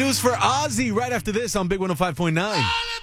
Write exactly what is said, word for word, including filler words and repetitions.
news for Ozzy right after this on Big one oh five point nine.